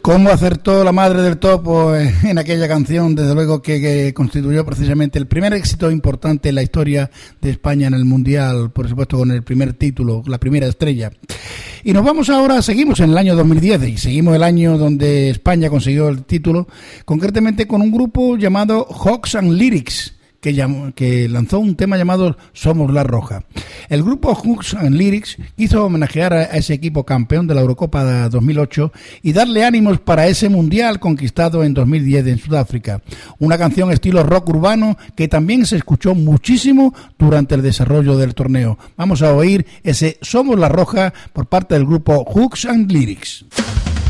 Cómo acertó la madre del topo en aquella canción, desde luego que constituyó precisamente el primer éxito importante en la historia de España en el Mundial, por supuesto con el primer título, la primera estrella. Y nos vamos ahora, seguimos en el año 2010 y seguimos el año donde España consiguió el título, concretamente con un grupo llamado Hawks and Lyrics, que lanzó un tema llamado Somos la Roja. El grupo Hawks and Lyrics quiso homenajear a ese equipo campeón de la Eurocopa de 2008 y darle ánimos para ese mundial conquistado en 2010 en Sudáfrica. Una canción estilo rock urbano que también se escuchó muchísimo durante el desarrollo del torneo. Vamos a oír ese Somos la Roja por parte del grupo Hawks and Lyrics.